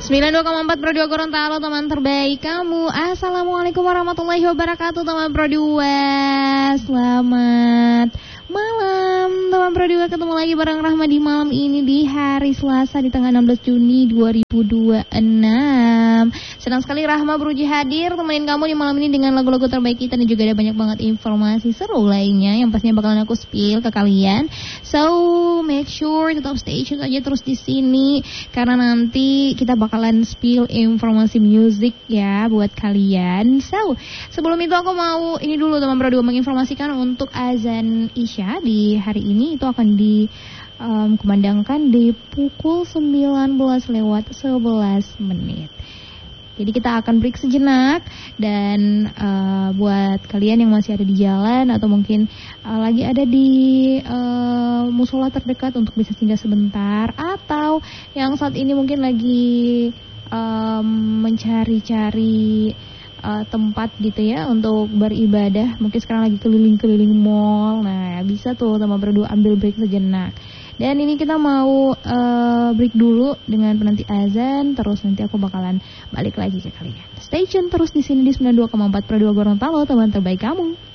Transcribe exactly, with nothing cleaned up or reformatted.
sembilan puluh dua koma empat Pro dua Gorontalo, teman terbaik kamu. Assalamualaikum warahmatullahi wabarakatuh, teman Pro dua. Selamat malam, teman Pro dua. Ketemu lagi bareng Rahma di malam ini di hari Selasa di tanggal enam belas Juni dua ribu dua puluh enam. Senang sekali Rahma beruji hadir temenin kamu di malam ini dengan lagu-lagu terbaik kita, dan juga ada banyak banget informasi seru lainnya yang pastinya bakalan aku spill ke kalian. So make sure tetap stay tune aja terus di sini, karena nanti kita bakalan spill informasi musik ya buat kalian. So sebelum itu aku mau ini dulu teman Pro dua menginformasikan untuk azan Isya di hari ini itu akan di um, kumandangkan di pukul sembilan belas lewat sebelas menit. Jadi kita akan break sejenak, dan uh, buat kalian yang masih ada di jalan atau mungkin uh, lagi ada di uh, musola terdekat untuk bisa singgah sebentar, atau yang saat ini mungkin lagi um, mencari-cari uh, tempat gitu ya untuk beribadah, mungkin sekarang lagi keliling-keliling mall. Nah, bisa tuh teman berdua ambil break sejenak. Dan ini kita mau uh, break dulu dengan penanti azan, terus nanti aku bakalan balik lagi ke kalian. Stay tune terus di sini di sembilan puluh dua koma empat Pro dua Gorontalo, teman terbaik kamu.